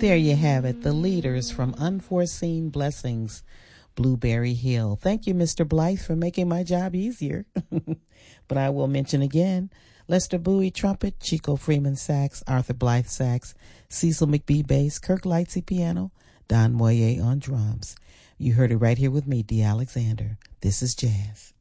There you have it, the leaders from Unforeseen Blessings, Blueberry Hill. Thank you, Mr. Blythe, for making my job easier. But I will mention again, Lester Bowie trumpet, Chico Freeman sax, Arthur Blythe sax, Cecil McBee bass, Kirk Lightsey piano, Don Moyer on drums. You heard it right here with me, Dee Alexander. This is Jazz.